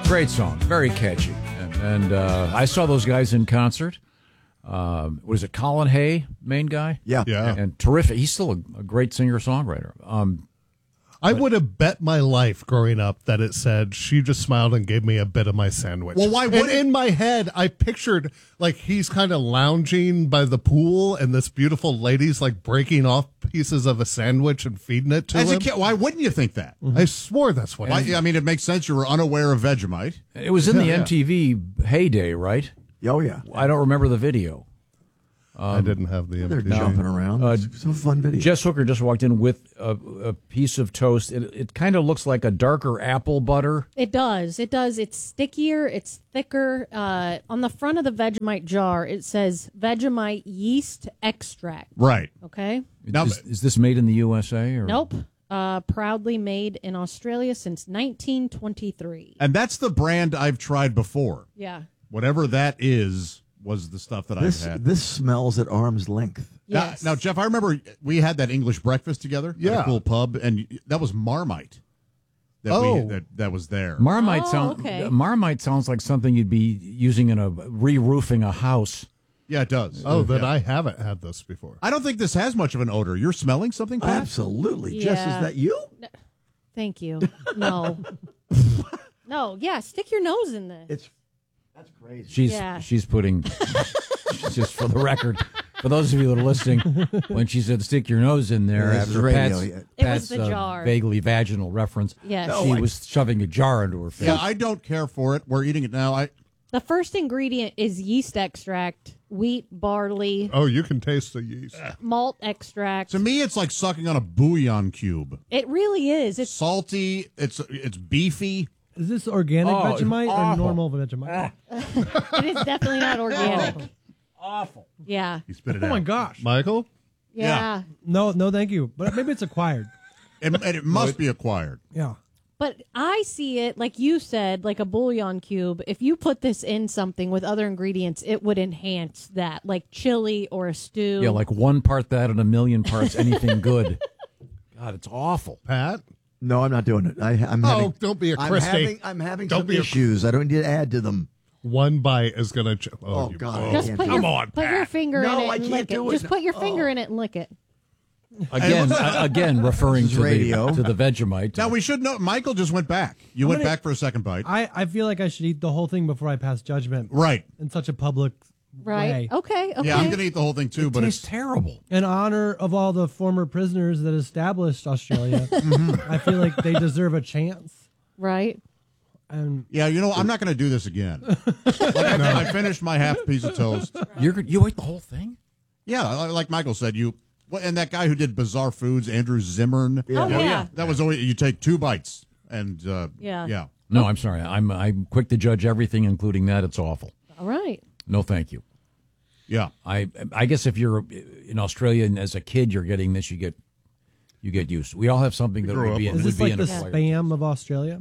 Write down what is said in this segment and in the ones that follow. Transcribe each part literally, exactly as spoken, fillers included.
Great song, very catchy. And, and uh, I saw those guys in concert. Uh, was it Colin Hay, main guy? Yeah. Yeah. And, and terrific. He's still a, a great singer-songwriter. Um, I would have bet my life growing up that it said she just smiled and gave me a bit of my sandwich. Well, why And wouldn't- in my head, I pictured like he's kind of lounging by the pool, and this beautiful lady's like breaking off pieces of a sandwich and feeding it to As a him. kid, why wouldn't you think that? I swore that's what. Why, he I mean, it makes sense. You were unaware of Vegemite. it was in the Yeah. M T V heyday, right? Oh, yeah. I don't remember the video. I didn't have the They're M T V. jumping around. Uh, Some fun video. Jess Hooker just walked in with a, a piece of toast. It, it kind of looks like a darker apple butter. It does. It does. It's stickier. It's thicker. Uh, on the front of the Vegemite jar, it says Vegemite yeast extract. Right. Okay? Now, Is, is this made in the U S A? Or? Nope. Uh, proudly made in Australia since nineteen twenty-three. and that's the brand I've tried before. Yeah. Whatever that is was the stuff that This I've had. this smells at arm's length. Yes. Now, now, Jeff, I remember we had that English breakfast together at Yeah. a cool pub, and that was Marmite. That Oh. we, that, that was there. Marmite Oh, sounds. okay. Marmite sounds like something you'd be using in a re-roofing a house. Yeah, it does. Oh, then Yeah. I haven't had this before. I don't think this has much of an odor. You're smelling something, Pat? Absolutely. Jess, Yeah. is that you? Thank you. No. No. Yeah. Stick your nose in this. It's that's crazy. She's Yeah. she's putting. Just for the record, for those of you that are listening, when she said "stick your nose in there" Yeah, this is after radio, Pat's, yeah. It was Pat's the uh, jar. vaguely vaginal reference, Yes. she No, I- was shoving a jar into her face. Yeah, I don't care for it. We're eating it now. I The first ingredient is yeast extract, wheat, barley, Oh, you can taste the yeast. malt extract. To me, it's like sucking on a bouillon cube. It really is. It's Salty. It's it's beefy. Is this organic Oh, it's Vegemite or awful. normal Vegemite? it is definitely not organic. Awful. Yeah. You spit it Oh out. my gosh. Michael? Yeah. No, no, thank you. But maybe it's acquired. And, and it must be acquired. Yeah. But I see it, like you said, like a bouillon cube. If you put this in something with other ingredients, it would enhance that, like chili or a stew. Yeah, like one part that and a million parts anything good. God, it's awful. Pat? No, I'm not doing it. I, I'm Oh, having, don't be a I'm Christy. having, I'm having Don't some be a- issues. I don't need to add to them. One bite is going to... Ch- oh, Oh, you- God. I Just can't put do your, it. on, put your finger No, in it I and can't lick it. do it. Just put your Oh. finger in it and lick it. Again, uh, again, referring This is to radio. the to the Vegemite. Now we should know. Michael just went back. You I'm went gonna- back for a second bite. I, I feel like I should eat the whole thing before I pass judgment Right. in such a public Right. way. Okay. Okay. Yeah, I'm going to eat the whole thing too, it but tastes it's terrible. In honor of all the former prisoners that established Australia, I feel like they deserve a chance. Right. And yeah. You know, I'm not going to do this again. Like I, I finished my half piece of toast. You're you ate the whole thing? Yeah, like Michael said, you well, and that guy who did Bizarre Foods, Andrew Zimmern. Oh, yeah. That was always you take two bites and uh, Yeah. yeah. No, I'm sorry. I'm I'm quick to judge everything, including that. It's awful. All right. No, thank you. Yeah. I I guess if you're in Australia and as a kid you're getting this, you get you get used. We all have something that grew would be up in, is would this be like in the a flyer. spam of Australia?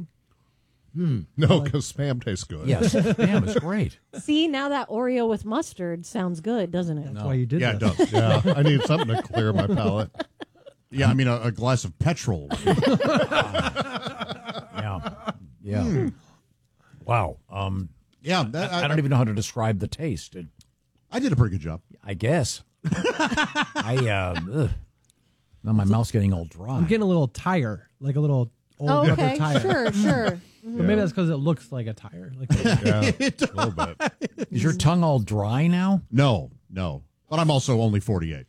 No, because spam tastes good. Yes, spam is great. See, now that Oreo with mustard sounds good, doesn't it? That's why you did Yeah, it this. does. Yeah, I need something to clear my palate. Yeah, I mean a, a glass of petrol. Yeah, yeah. Wow. Um, Yeah, that, I, I don't even know how to describe the taste. It, I did a pretty good job. I guess. I uh, ugh. Now my mouth's getting all dry. I'm getting a little tire, like a little old Oh, rubber okay. tire. Sure. Sure. But maybe that's because it looks like a tire. Like Yeah, a little bit. Is your tongue all dry now? No, no. But I'm also only forty-eight.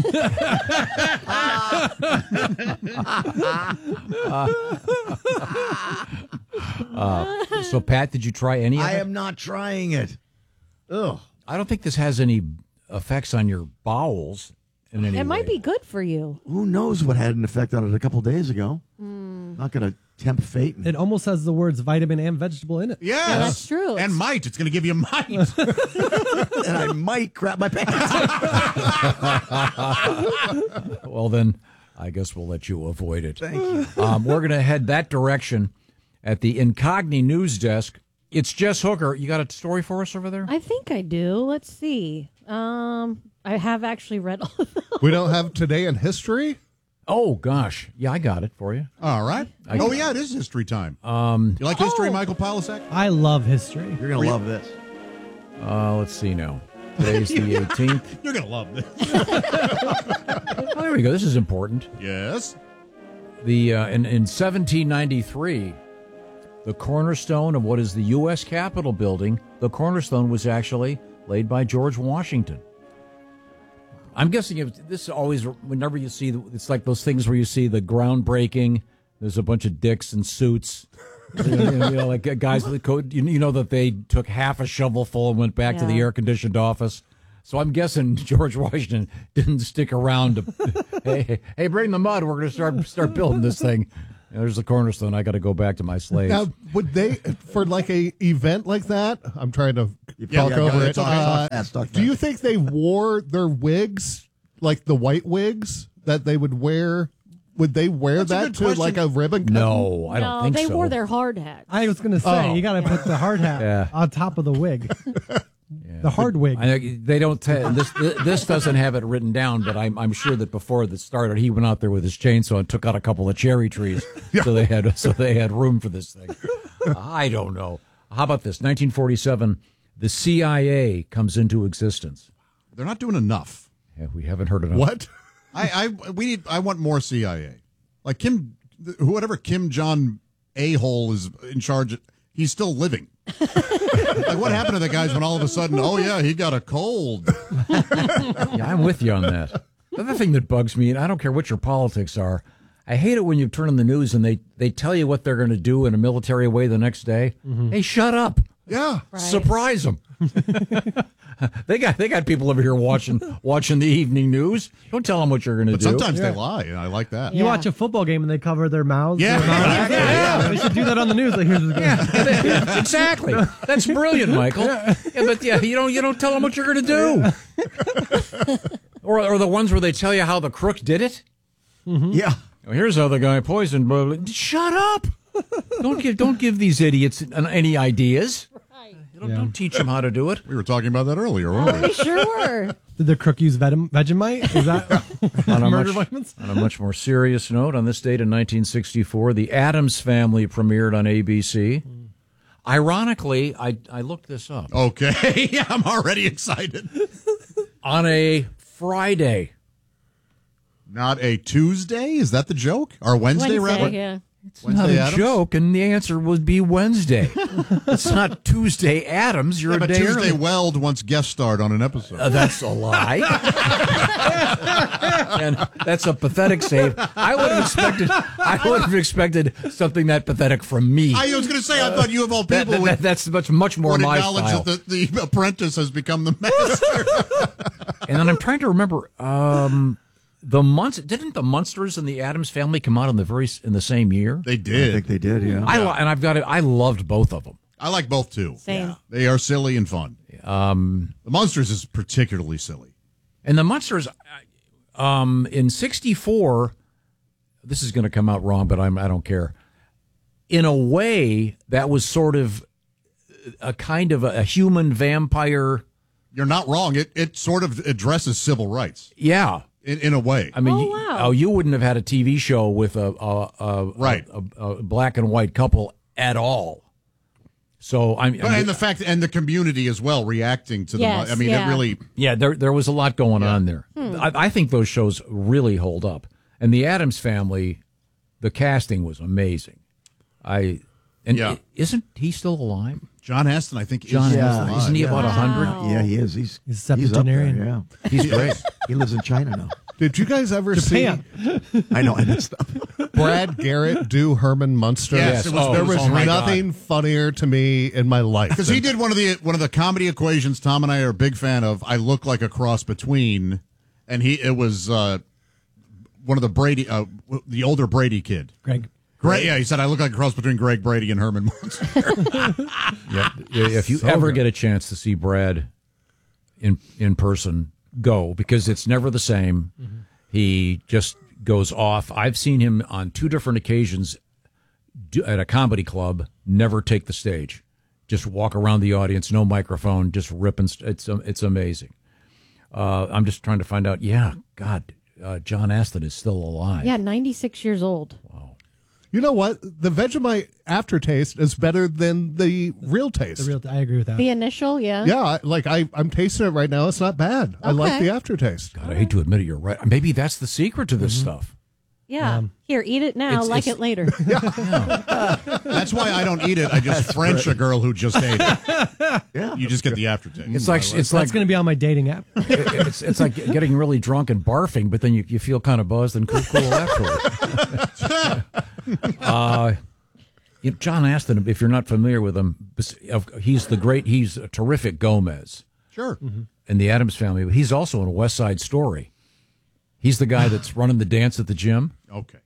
Uh, so, Pat, did you try any of I it? am not trying it. Ugh. I don't think this has any effects on your bowels in any It might way. be good for you. Who knows what had an effect on it a couple days ago? Not going to tempt fate. it almost has the words vitamin and vegetable in it. Yes. Yeah, that's true. And It's- might. It's going to give you might. and I might crap my pants. Well, then, I guess we'll let you avoid it. Thank you. Um, we're going to head that direction at the Incogni News Desk. It's Jess Hooker. You got a story for us over there? I think I do. Let's see. Um, I have actually read all of them. We don't have today in history? Oh, gosh. Yeah, I got it for you. All right. I- oh, yeah, it is history time. Um, you like history, Oh. Michael Polisek? I love history. You're going to love this. Uh, let's see now. Today's the eighteenth. You're going to love this. Oh, there we go. This is important. Yes. The uh, in, in seventeen ninety-three, the cornerstone of what is the U S Capitol building, the cornerstone was actually laid by George Washington. I'm guessing it, this always, whenever you see, it's like those things where you see the groundbreaking, there's a bunch of dicks in suits, you know, you know, like guys with the coat, you, you know that they took half a shovelful and went back to the Yeah. air-conditioned office. So I'm guessing George Washington didn't stick around to, hey, hey, bring the mud, we're going to start start building this thing. There's the cornerstone, I got to go back to my slaves. Now, would they, for like a event like that, I'm trying to Yeah, talk yeah, go over ahead, it. talk Uh, fast, talk do you fast. think they wore their wigs, like the white wigs that they would wear? Would they wear That's a that good to question. like a ribbon cutting? No, I don't no, think they so. wore their hard hats. I was going to say, Oh. you got to put the hard hat Yeah. on top of the wig. The hard wig. I, they don't. T- this this doesn't have it written down, but I'm I'm sure that before this started, he went out there with his chainsaw and took out a couple of cherry trees, so they had so they had room for this thing. I don't know. How about this? nineteen forty-seven, the C I A comes into existence. They're not doing enough. Yeah, we haven't heard enough. What? I, I we need. I want more C I A. Like Kim, whoever Kim Jong a hole is in charge. He's still living. Like what happened to the guys when all of a sudden, oh yeah, he got a cold. Yeah, I'm with you on that. The other thing that bugs me, and I don't care what your politics are, I hate it when you turn on the news and they, they tell you what they're going to do in a military way the next day. Hey, shut up. Yeah. Right. Surprise them. they got they got people over here watching watching the evening news. Don't tell them what you're going to But do. sometimes they lie, and I like that. You Yeah. watch a football game and they cover their mouths. Yeah. their mouths. Yeah, yeah. They should do that on the news. Like, here's what's going on. exactly. That's brilliant, Michael. Yeah, but yeah, you don't you don't tell them what you're going to do. or or the ones where they tell you how the crook did it. Yeah. Well, here's how the guy poisoned. Blah, blah. Shut up! Don't give don't give these idiots any ideas. Don't, don't teach them how to do it. We were talking about that earlier, weren't we? They sure were. Did the crook use Venom, Vegemite? Is that On a, murder much, weapons? on a much more serious note, on this date in nineteen sixty-four, The Addams Family premiered on A B C. Ironically, I I looked this up Okay. Yeah, I'm already excited. on a Friday. Not a Tuesday? Is that the joke? Or Wednesday, Wednesday, rather? yeah. It's Wednesday not a Addams? joke, and the answer would be Wednesday. It's not Tuesday Adams. You're Yeah, a but day Tuesday early. Weld once guest starred on an episode. Uh, that's a lie. And that's a pathetic save. I would have expected. I would have expected something that pathetic from me. I was going to say, I thought you of all That- people that- would, that- that's much much more would my acknowledge style. that the, the apprentice has become the master. And then I'm trying to remember. Um, the Munst- didn't the Munsters and the Addams Family come out in the very s- in the same year? They I did. think they did, yeah. I lo- and I've got it. I loved both of them. I like both too. Same. They are silly and fun. Um, the Monsters is particularly silly. And the Munsters, uh, um, in sixty-four, this is going to come out wrong, but I'm, I don't care. In a way, that was sort of a kind of a, a human vampire. You're not wrong. It it sort of addresses civil rights Yeah. in, in a way. I mean, Oh, you, wow. oh, you wouldn't have had a T V show with a, a, a, Right. a, a black and white couple at all. So I mean, But, and the fact and the community as well reacting to the. Yes, I mean, yeah. it really. yeah, there there was a lot going on there. I, I think those shows really hold up. And the Addams Family, the casting was amazing. I and Yeah. i- isn't he still alive? John Heston, I think, John is Yeah, Heston, alive. isn't he yeah. about a hundred? Wow. Yeah, he is. He's He's a he's up there, septuagenarian. yeah. He's great. He lives in China now. Did you guys ever Japan. see I know, I messed up. Brad Garrett do Herman Munster? Yes, it was- Oh, there it was- was oh my nothing funnier to me in my life. Because he did one of the one of the comedy equations Tom and I are a big fan of. I look like a cross between, and he it was uh, one of the Brady, uh, the older Brady kid. Greg. Greg, yeah, he said I look like a cross between Greg Brady and Herman Munster. Yeah, if you So ever good. get a chance to see Brad in in person, go because it's never the same. He just goes off. I've seen him on two different occasions do, at a comedy club. Never take the stage, just walk around the audience, no microphone, just ripping. St- It's um, it's amazing. Uh, I'm just trying to find out. Yeah, God, uh, John Astin is still alive. Yeah, ninety-six years old. You know what? The Vegemite aftertaste is better than the real taste. The real, I agree with that. The initial, yeah. Yeah, I- like I, I'm tasting it right now. It's not bad. I like Okay. the aftertaste. God, I hate to admit it, you're right. Maybe that's the secret to this stuff. Yeah. Um, Here, eat it now, it's- like it's- it later. That's why I don't eat it. I just French a girl who just ate it. Yeah. You just get the aftertaste. It's like it's like That's going to be on my dating app. it's it's like getting really drunk and barfing, but then you, you feel kind of buzzed and cool, cool afterward. uh, you know, John Astin, if you're not familiar with him, he's the great, he's a terrific Gomez Sure. in the Addams Family. But he's also in a West Side Story. He's the guy that's running the dance at the gym. Okay.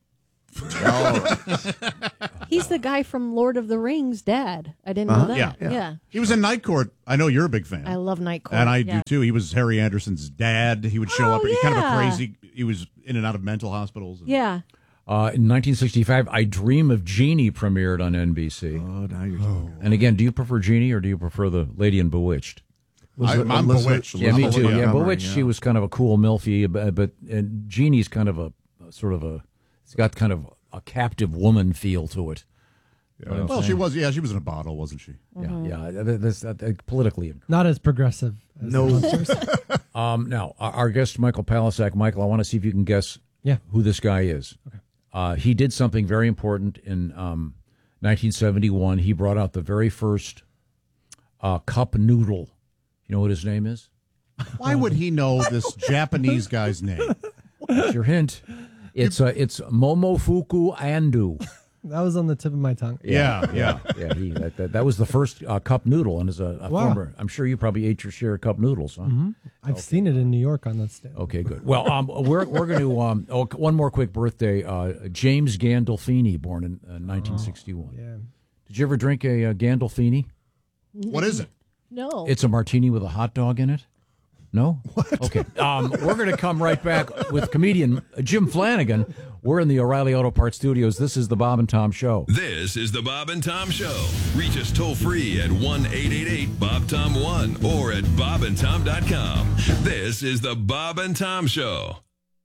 He's the guy from Lord of the Rings, Dad. I didn't know that. Yeah. Yeah. He was in Night Court. I know you're a big fan. I love Night Court. And I yeah. do too. He was Harry Anderson's dad. He would show Oh, up. He kind of a yeah. crazy. He was in and out of mental hospitals. And, Yeah. Uh, in nineteen sixty-five, I Dream of Jeannie premiered on N B C. Oh, now you're talking. And again, do you prefer Jeannie or do you prefer the Lady in Bewitched? I, it I'm Elizabeth- bewitched. Yeah, me I'm too. bewitched. Yeah, Memory, Bewitched, yeah. she was kind of a cool milfy, but, but and Jeannie's kind of a, a sort of a, it's got kind of a captive woman feel to it. You know what I'm Well, she saying? was. Yeah, she was in a bottle, wasn't she? Yeah, yeah. that- That's that, that, politically incorrect. Not as progressive as No. the monsters. Um, now, our, our guest Michael Palisak. Michael, I want to see if you can guess Yeah. who this guy is. Okay. Uh, he did something very important in um, nineteen seventy-one. He brought out the very first uh, cup noodle. You know what his name is? Why would he know this Japanese guy's name? That's your hint. It's uh, it's Momofuku Andu. That was on the tip of my tongue. Yeah, yeah. Yeah, he that, that, that was the first uh, cup noodle, and as a, a Wow. former, I'm sure you probably ate your share of cup noodles, huh? I've seen it in New York on that stand. Okay, good. Well, um, we're we're going to um, oh, one more quick birthday. Uh, James Gandolfini, born in uh, nineteen sixty-one. Yeah. Did you ever drink a uh, Gandolfini? What is it? No. It's a martini with a hot dog in it. No? What? Okay. Um, we're going to come right back with comedian Jim Flanagan. We're in the O'Reilly Auto Parts studios. This is the Bob and Tom Show. This is the Bob and Tom Show. Reach us toll free at one eight eight eight Bob Tom one or at bob and tom dot com. This is the Bob and Tom Show.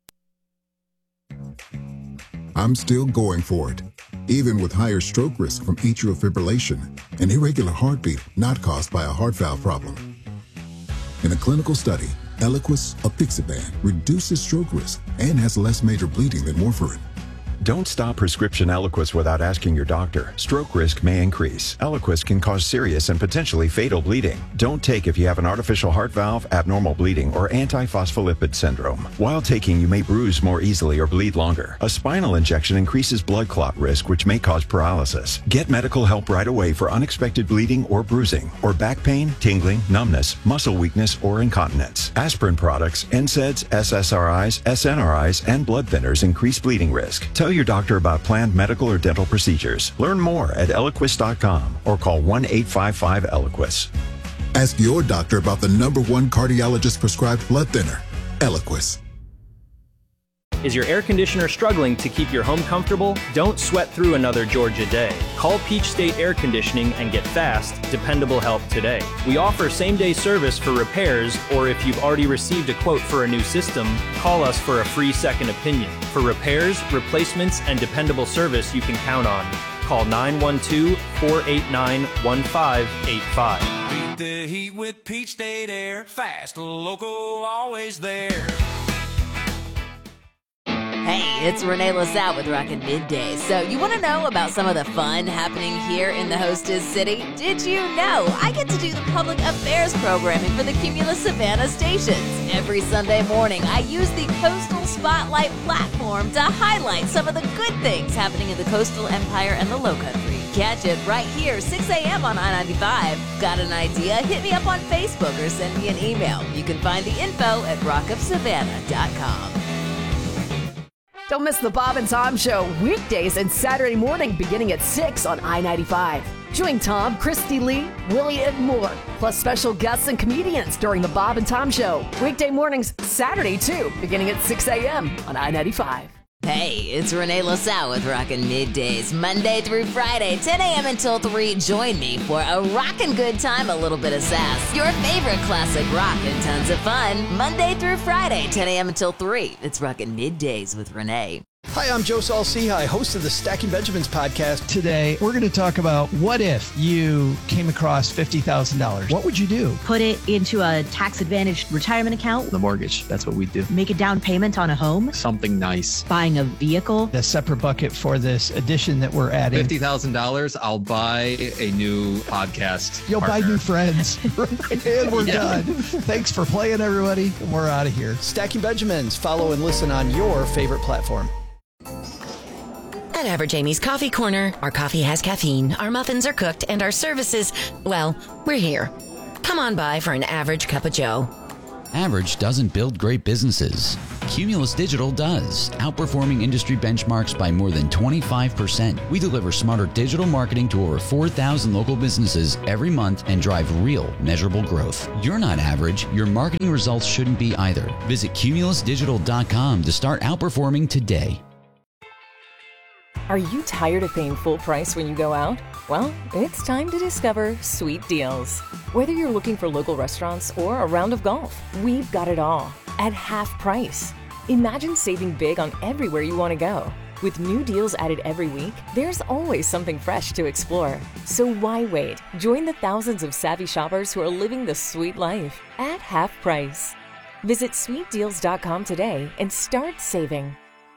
I'm still going for it, even with higher stroke risk from atrial fibrillation, an irregular heartbeat not caused by a heart valve problem. In a clinical study, Eliquis apixaban reduces stroke risk and has less major bleeding than warfarin. Don't stop prescription Eliquis without asking your doctor. Stroke risk may increase. Eliquis can cause serious and potentially fatal bleeding. Don't take if you have an artificial heart valve, abnormal bleeding, or antiphospholipid syndrome. While taking, you may bruise more easily or bleed longer. A spinal injection increases blood clot risk, which may cause paralysis. Get medical help right away for unexpected bleeding or bruising, or back pain, tingling, numbness, muscle weakness, or incontinence. Aspirin products, N SAIDs, S S R Is, S N R Is, and blood thinners increase bleeding risk. Tell your doctor about planned medical or dental procedures. Learn more at eliquis dot com or call one eight five five Eliquis. Ask your doctor about the number one cardiologist prescribed blood thinner, Eliquis. Is your air conditioner struggling to keep your home comfortable? Don't sweat through another Georgia day. Call Peach State Air Conditioning and get fast, dependable help today. We offer same-day service for repairs, or if you've already received a quote for a new system, call us for a free second opinion. For repairs, replacements, and dependable service you can count on. Call nine one two, four eight nine, one five eight five. Beat the heat with Peach State Air. Fast, local, always there. Hey, it's Renee LaSalle with Rockin' Midday. So you want to know about some of the fun happening here in the Hostess City? Did you know I get to do the public affairs programming for the Cumulus Savannah stations? Every Sunday morning, I use the Coastal Spotlight platform to highlight some of the good things happening in the Coastal Empire and the Lowcountry. Catch it right here, six a.m. on I ninety-five. Got an idea? Hit me up on Facebook or send me an email. You can find the info at rock of savannah dot com. Don't miss the Bob and Tom Show weekdays and Saturday morning beginning at six on I ninety-five. Join Tom, Christy Lee, Willie, and more, plus special guests and comedians during the Bob and Tom Show. Weekday mornings, Saturday too, beginning at six a.m. on I ninety-five. Hey, it's Renee LaSalle with Rockin' Middays, Monday through Friday, ten a.m. until three. Join me for a rockin' good time, a little bit of sass, your favorite classic rock, and tons of fun. Monday through Friday, ten a.m. until three. It's Rockin' Middays with Renee. Hi, I'm Joe Saul-Sehy, host of the Stacking Benjamins podcast. Today, we're going to talk about what if you came across fifty thousand dollars. What would you do? Put it into a tax-advantaged retirement account. The mortgage, that's what we do. Make a down payment on a home. Something nice. Buying a vehicle. A separate bucket for this addition that we're adding. fifty thousand dollars, I'll buy a new podcast You'll partner. buy new friends. And we're Yeah. done. Thanks for playing, everybody. And we're out of here. Stacking Benjamins. Follow and listen on your favorite platform. At Average Amy's Coffee Corner, our coffee has caffeine, our muffins are cooked, and our services, well, we're here. Come on by for an average cup of joe. Average doesn't build great businesses. Cumulus Digital does, outperforming industry benchmarks by more than twenty-five percent. We deliver smarter digital marketing to over four thousand local businesses every month and drive real, measurable growth. You're not average. Your marketing results shouldn't be either. Visit cumulus digital dot com to start outperforming today. Are you tired of paying full price when you go out? Well, it's time to discover Sweet Deals. Whether you're looking for local restaurants or a round of golf, we've got it all at half price. Imagine saving big on everywhere you want to go. With new deals added every week, there's always something fresh to explore. So why wait? Join the thousands of savvy shoppers who are living the sweet life at half price. Visit sweet deals dot com today and start saving.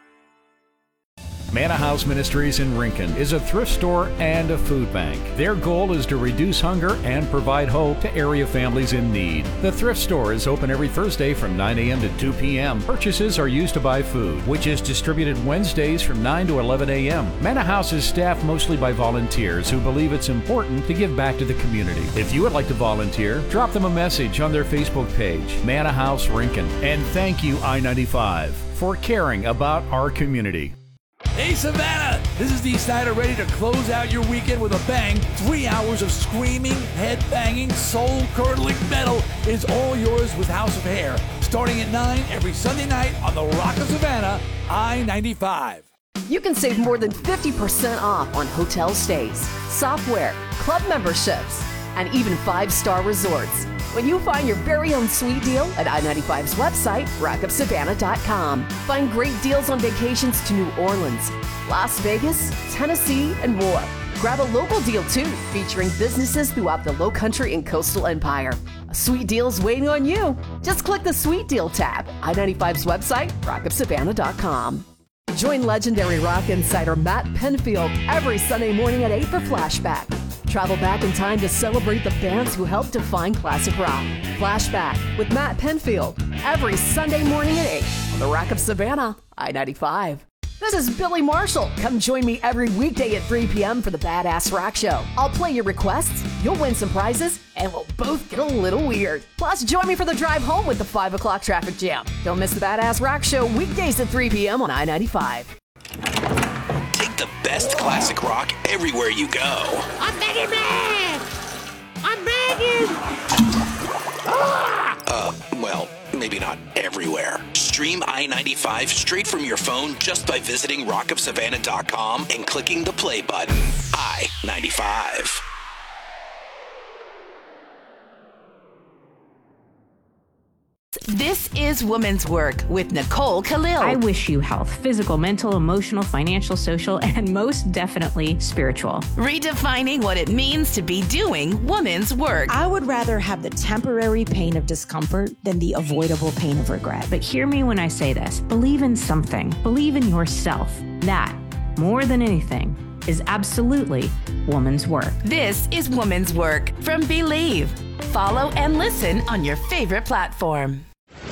Manna House Ministries in Rincon is a thrift store and a food bank. Their goal is to reduce hunger and provide hope to area families in need. The thrift store is open every Thursday from nine a.m. to two p.m. Purchases are used to buy food, which is distributed Wednesdays from nine to eleven a.m. Manna House is staffed mostly by volunteers who believe it's important to give back to the community. If you would like to volunteer, drop them a message on their Facebook page, Manna House Rincon. And thank you, I ninety-five, for caring about our community. Hey Savannah, this is Dee Snider ready to close out your weekend with a bang. Three hours of screaming, head-banging, soul-curdling metal is all yours with House of Hair. Starting at nine every Sunday night on the Rock of Savannah, I ninety-five. You can save more than fifty percent off on hotel stays, software, club memberships, and even five-star resorts when you find your very own sweet deal at I ninety-five's website, rock of savannah dot com. Find great deals on vacations to New Orleans, Las Vegas, Tennessee, and more. Grab a local deal too, featuring businesses throughout the Low Country and Coastal Empire. A sweet deal is waiting on you. Just click the Sweet Deal tab, I ninety-five's website, rock of savannah dot com. Join legendary rock insider Matt Penfield every Sunday morning at eight for Flashback. Travel back in time to celebrate the bands who helped define classic rock. Flashback with Matt Penfield every Sunday morning at eight on the Rock of Savannah, I ninety-five. This is Billy Marshall. Come join me every weekday at three p.m. for the Badass Rock Show. I'll play your requests, you'll win some prizes, and we'll both get a little weird. Plus, join me for the drive home with the five o'clock traffic jam. Don't miss the Badass Rock Show weekdays at three p.m. on I ninety-five. Take the best classic rock everywhere you go. I'm begging, man! I'm begging! Ah! Uh, well, maybe not everywhere. Stream I ninety-five straight from your phone just by visiting rock of savannah dot com and clicking the play button. I ninety-five. This is Women's Work with Nicole Khalil. I wish you health, physical, mental, emotional, financial, social, and most definitely spiritual. Redefining what it means to be doing women's work. I would rather have the temporary pain of discomfort than the avoidable pain of regret. But hear me when I say this. Believe in something. Believe in yourself. That, more than anything, is absolutely woman's work. This is Woman's Work from Believe. Follow and listen on your favorite platform.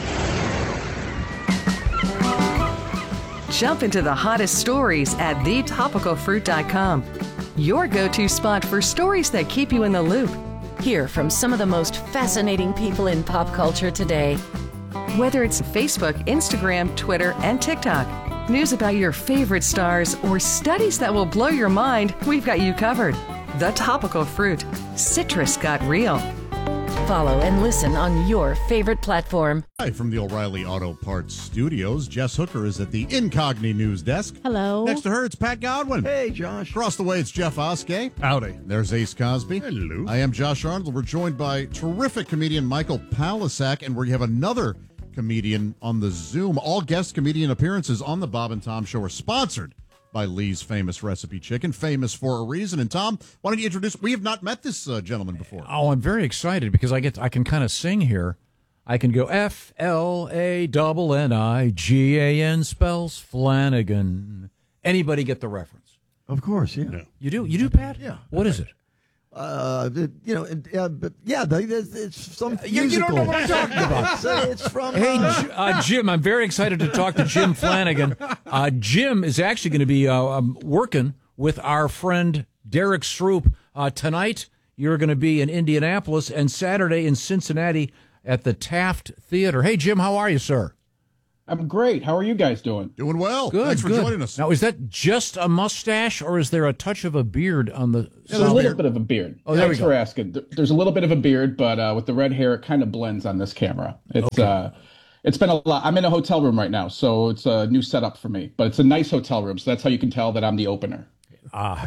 Jump into the hottest stories at the topical fruit dot com. Your go-to spot for stories that keep you in the loop. Hear from some of the most fascinating people in pop culture today. Whether it's Facebook, Instagram, Twitter, and TikTok, news about your favorite stars, or studies that will blow your mind, we've got you covered. The Topical Fruit. Citrus got real. Follow and listen on your favorite platform. Hi, from the O'Reilly Auto Parts Studios. Jess Hooker is at the Incogni News Desk. Hello. Next to her, it's Pat Godwin. Hey, Josh. Across the way, it's Jeff Oskey. Howdy. There's Ace Cosby. Hello. I am Josh Arnold. We're joined by terrific comedian Michael Palisak, and we have another comedian on the Zoom. All guest comedian appearances on the Bob and Tom Show are sponsored by Lee's Famous Recipe Chicken, famous for a reason. And Tom, why don't you introduce? We have not met this uh, gentleman before. Oh, I'm very excited because I get I can kind of sing here. I can go F L A N N I G A N spells Flanagan. Anybody get the reference? Of course, yeah. No. You do? You do, Pat? Yeah. What is it? Uh, you know, uh, but yeah, it's, it's some You, you musical. don't know what I'm talking about. So it's from. Hey, uh, J- uh, Jim, I'm very excited to talk to Jim Flanagan. Uh, Jim is actually going to be uh, um, working with our friend Derek Stroop. Uh, tonight, you're going to be in Indianapolis, and Saturday in Cincinnati at the Taft Theater. Hey, Jim, how are you, sir? I'm great. How are you guys doing? Doing well. Good, Thanks for good. joining us. Now, is that just a mustache, or is there a touch of a beard on the Yeah, there's a little bit of a beard. Oh, there Thanks we go. for asking. There- There's a little bit of a beard, but uh, with the red hair, it kind of blends on this camera. It's Okay. uh, it's been a lot. I'm in a hotel room right now, so it's a new setup for me. But it's a nice hotel room, so that's how you can tell that I'm the opener. Ah,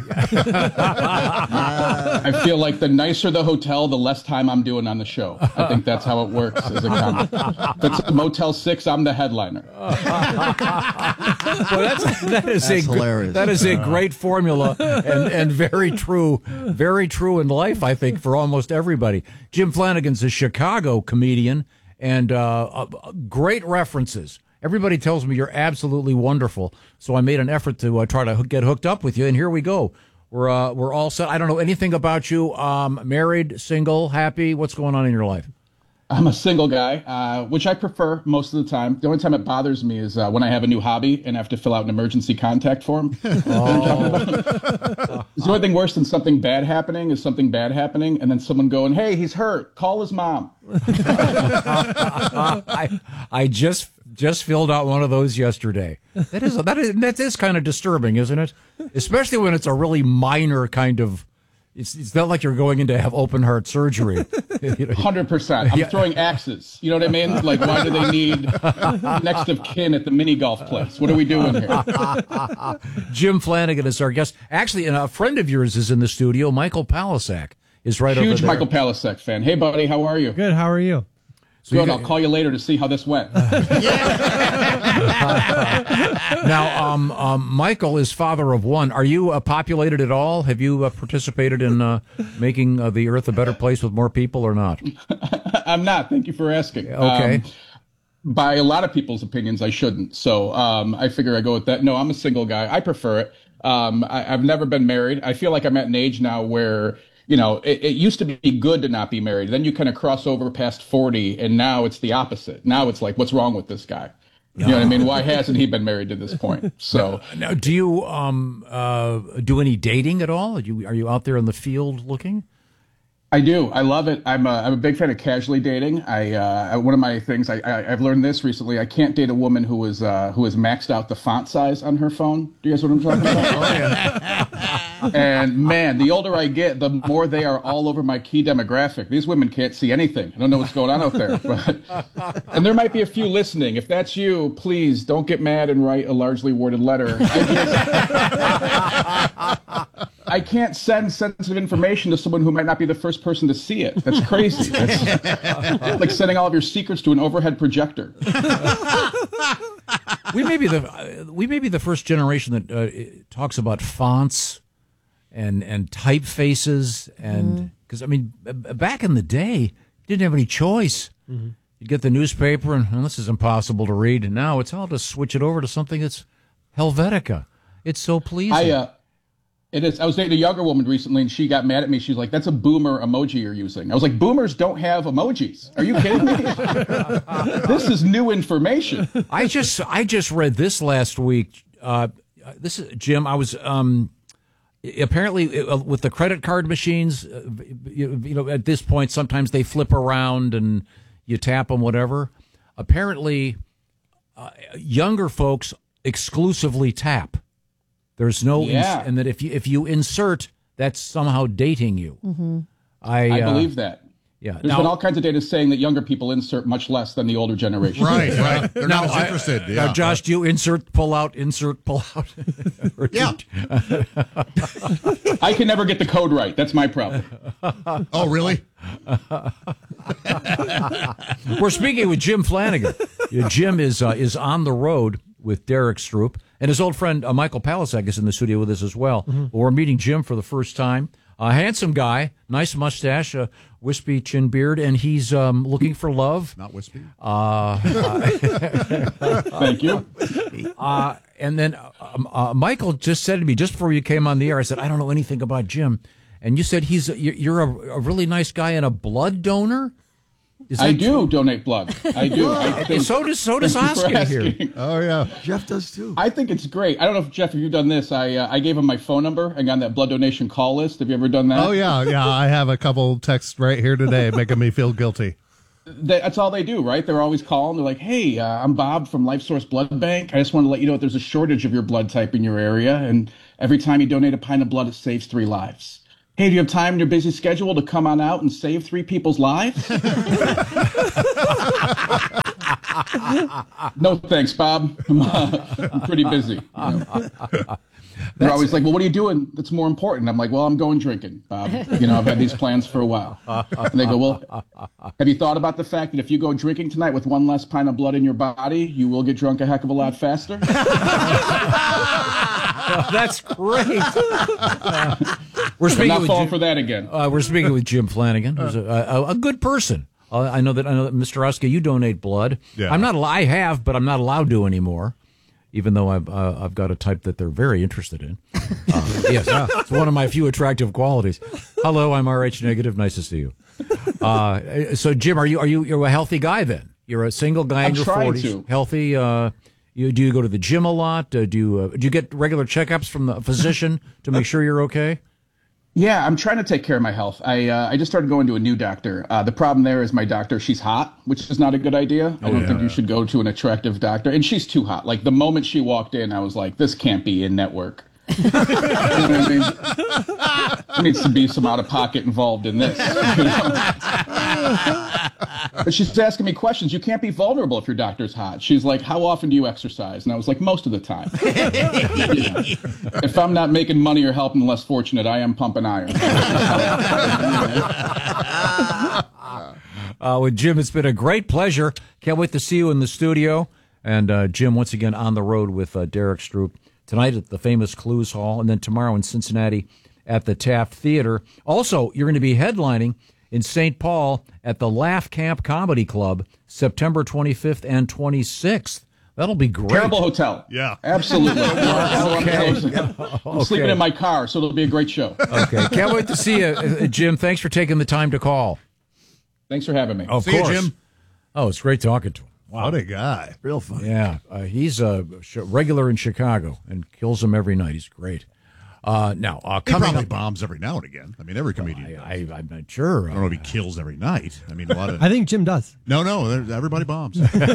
I feel like the nicer the hotel, the less time I'm doing on the show. I think that's how it works as a comic. If it's a Motel six, I'm the headliner. Well, that's, that is That's a gr- hilarious. that is a great formula and, and very true, very true in life, I think, for almost everybody. Jim Flanagan's a Chicago comedian and uh, uh, great references. Everybody tells me you're absolutely wonderful, so I made an effort to uh, try to hook, get hooked up with you, and here we go. We're uh, we're all set. I don't know anything about you. Um, married, single, happy? What's going on in your life? I'm a single guy, uh, which I prefer most of the time. The only time it bothers me is uh, when I have a new hobby and I have to fill out an emergency contact form. Oh. Is the only thing worse than something bad happening is something bad happening and then someone going, hey, he's hurt. Call his mom. I I just just filled out one of those yesterday. That is that is that is kind of disturbing, isn't it? Especially when it's a really minor kind of. It's it's not like you're going in to have open heart surgery. one hundred percent. I'm Yeah. throwing axes. You know what I mean? Like, why do they need next of kin at the mini golf place? What are we doing here? Jim Flanagan is our guest. Actually, and a friend of yours is in the studio. Michael Palisak is right over there. Huge Michael Palisak fan. Hey, buddy, how are you? Good. How are you? So Good. I'll call you later to see how this went. Now, um, um, Michael is father of one. Are you uh, populated at all? Have you uh, participated in uh, making uh, the earth a better place with more people or not? I'm not. Thank you for asking. Okay. Um, by a lot of people's opinions, I shouldn't. So um, I figure I go with that. No, I'm a single guy. I prefer it. Um, I, I've never been married. I feel like I'm at an age now where, you know, it, it used to be good to not be married. Then you kind of cross over past forty, and now it's the opposite. Now it's like, what's wrong with this guy? You know what I mean? Why hasn't he been married to this point? So now, do you um, uh, do any dating at all? Are you are you out there in the field looking? I do. I love it. I'm a, I'm a big fan of casually dating. I uh, one of my things I, I I've learned this recently. I can't date a woman who is uh, who has maxed out the font size on her phone. Do you guys know what I'm talking about? Oh, yeah. And man, the older I get, the more they are all over my key demographic. These women can't see anything. I don't know what's going on out there. But, and there might be a few listening. If that's you, please don't get mad and write a largely worded letter. I, just, I can't send sensitive information to someone who might not be the first person to see it. That's crazy. That's like sending all of your secrets to an overhead projector. We may be the we may be the first generation that uh, talks about fonts and and typefaces, and because I mean, b- back in the day, you didn't have any choice. Mm-hmm. You'd get the newspaper, and well, this is impossible to read. And now it's all to switch it over to something that's Helvetica. It's so pleasing. I, uh, it is. I was dating a younger woman recently, and she got mad at me. She's like, "That's a boomer emoji you're using." I was like, "Boomers don't have emojis. Are you kidding me? This is new information." I just I just read this last week. Uh, this is Jim. I was um, apparently uh, with the credit card machines. Uh, you, you know, at this point, sometimes they flip around and you tap them, whatever. Apparently, uh, younger folks exclusively tap. There's no, Yeah. ins- and that if you if you insert, that's somehow dating you. Mm-hmm. I I uh, believe that. Yeah. There's Now- been all kinds of data saying that younger people insert much less than the older generation. Right, right. They're Now, not as I- interested. Now, Yeah. Josh, do you insert, pull out, insert, pull out? Yeah. I can never get the code right. That's my problem. Oh, really? We're speaking with Jim Flanagan. Yeah, Jim is uh, is on the road with Derek Stroop, and his old friend uh, Michael Palasak is in the studio with us as well. Mm-hmm. We're meeting Jim for the first time. A handsome guy, nice mustache, a wispy chin beard, and he's um, looking for love. Not wispy. Uh, Thank you. Uh, and then um, uh, Michael just said to me just before you came on the air, I said, I don't know anything about Jim. And you said he's you're you're a, a really nice guy and a blood donor? Is I that do true? donate blood. I do. I think, so does so does Thank you for Oscar here. asking. Oh, yeah. Jeff does too. I think it's great. I don't know if, Jeff, if you've done this. I uh, I gave him my phone number and got on that blood donation call list. Have you ever done that? Oh, yeah. Yeah. I have a couple texts right here today making me feel guilty. They, that's all they do, right? They're always calling. They're like, hey, uh, I'm Bob from Life Source Blood Bank. I just want to let you know that there's a shortage of your blood type in your area. And every time you donate a pint of blood, it saves three lives. Hey, do you have time in your busy schedule to come on out and save three people's lives? No, thanks, Bob. I'm, uh, I'm pretty busy. You know? They're always like, well, what are you doing that's more important? I'm like, well, I'm going drinking, Bob. You know, I've had these plans for a while. And they go, well, have you thought about the fact that if you go drinking tonight with one less pint of blood in your body, you will get drunk a heck of a lot faster? That's great. We're I'm speaking not with falling Jim, for that again. uh, we're speaking with Jim Flanagan, who's a, a, a good person. Uh, I know that I know that Mister Oscar, you donate blood. Yeah. I'm not. al- I have, but I'm not allowed to anymore. Even though I've uh, I've got a type that they're very interested in. Uh, yes, it's one of my few attractive qualities. Hello, I'm R H negative. Nice to see you. Uh, so, Jim, are you are you you're a healthy guy then? You're a single guy I'm in your trying forties, to. healthy. Uh, you do you go to the gym a lot? Uh, do you uh, do you get regular checkups from the physician to make sure you're okay? Yeah, I'm trying to take care of my health. I uh, I just started going to a new doctor. Uh, the problem there is my doctor, she's hot, which is not a good idea. I don't yeah, think you yeah. should go to an attractive doctor. And she's too hot. Like the moment she walked in, I was like, this can't be in network. You know what I mean? There needs to be some out of pocket involved in this. You know? But she's asking me questions. You can't be vulnerable if your doctor's hot. She's like, how often do you exercise? And I was like, most of the time. You know? If I'm not making money or helping the less fortunate, I am pumping iron. Uh, with Jim, it's been a great pleasure. Can't wait to see you in the studio. And uh, Jim, once again, on the road with uh, Derek Stroop. Tonight at the famous Clues Hall, and then tomorrow in Cincinnati at the Taft Theater. Also, you're going to be headlining in Saint Paul at the Laugh Camp Comedy Club, September twenty-fifth and twenty-sixth. That'll be great. Terrible hotel. Yeah. Absolutely. Okay. I'm sleeping in my car, so it'll be a great show. Okay. Can't wait to see you, uh, Jim. Thanks for taking the time to call. Thanks for having me. Of See you, course. Jim. Oh, it's great talking to him. Wow. What a guy. Real fun. Yeah, uh, he's a sh- regular in Chicago and kills them every night. He's great. Uh, now, uh, He coming probably up, bombs every now and again. I mean, every comedian. does. I, I'm not sure. I don't know if he kills every night. I mean, a lot of. I think Jim does. No, no, there- everybody bombs.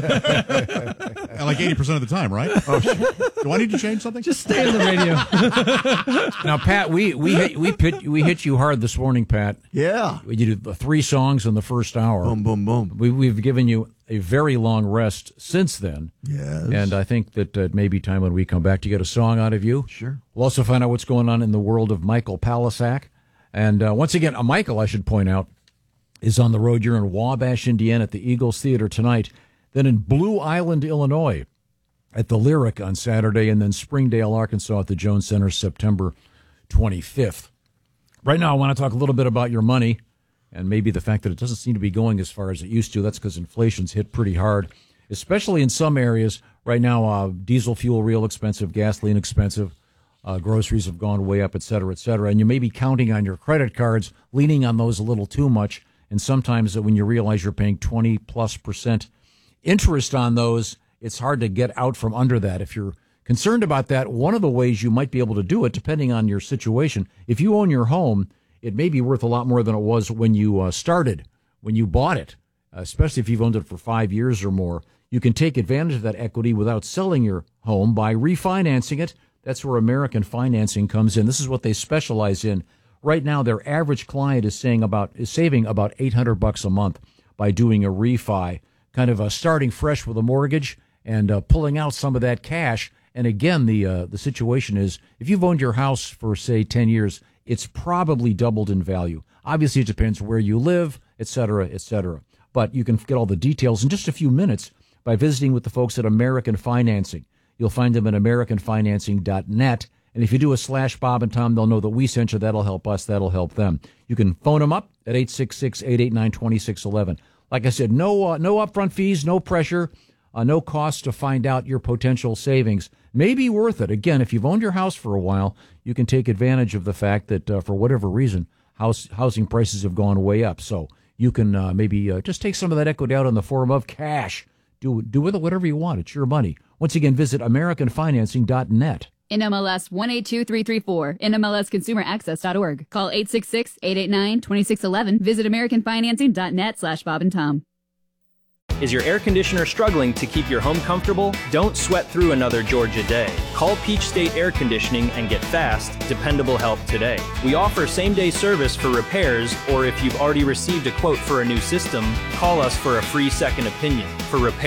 Like eighty percent of the time, right? Oh, do I need to change something? Just stay on the radio. Now, Pat, we we hit, we pit, we hit you hard this morning, Pat. Yeah. We did the three songs in the first hour. Boom, boom, boom. We, we've given you a very long rest since then. Yes. And I think that uh, it may be time when we come back to get a song out of you. Sure. We'll also find out what's going on in the world of Michael Palasak. And uh, once again, uh, Michael, I should point out, is on the road. You're in Wabash, Indiana at the Eagles Theater tonight. Then in Blue Island, Illinois at the Lyric on Saturday. And then Springdale, Arkansas at the Jones Center September twenty-fifth. Right now, I want to talk a little bit about your money. And maybe the fact that it doesn't seem to be going as far as it used to. That's because inflation's hit pretty hard, especially in some areas. Right now, uh, diesel fuel real expensive, gasoline expensive, uh, groceries have gone way up, et cetera, et cetera. And you may be counting on your credit cards, leaning on those a little too much. And sometimes when you realize you're paying twenty plus percent interest on those, it's hard to get out from under that. If you're concerned about that, one of the ways you might be able to do it, depending on your situation, if you own your home, it may be worth a lot more than it was when you uh, started, when you bought it, uh, especially if you've owned it for five years or more. You can take advantage of that equity without selling your home by refinancing it. That's where American Financing comes in. This is what they specialize in. Right now, their average client is saying about is saving about eight hundred bucks a month by doing a refi, kind of uh, starting fresh with a mortgage and uh, pulling out some of that cash. And again, the uh, the situation is, if you've owned your house for, say, ten years, it's probably doubled in value. Obviously, it depends where you live, et cetera, et cetera. But you can get all the details in just a few minutes by visiting with the folks at American Financing. You'll find them at american financing dot net. And if you do a slash Bob and Tom, they'll know that we sent you. That'll help us. That'll help them. You can phone them up at eight six six, eight eight nine, two six one one. Like I said, no uh, no upfront fees, no pressure, uh, no cost to find out your potential savings. May be worth it. Again, if you've owned your house for a while, you can take advantage of the fact that uh, for whatever reason, house housing prices have gone way up. So you can uh, maybe uh, just take some of that equity out in the form of cash. Do, do with it whatever you want. It's your money. Once again, visit american financing dot net. N M L S one eight two three three four, N M L S consumer access dot org. Call eight six six, eight eight nine, two six one one. Visit american financing dot net slash Bob and Tom. Is your air conditioner struggling to keep your home comfortable? Don't sweat through another Georgia day. Call Peach State Air Conditioning and get fast, dependable help today. We offer same-day service for repairs, or if you've already received a quote for a new system, call us for a free second opinion. For repairs,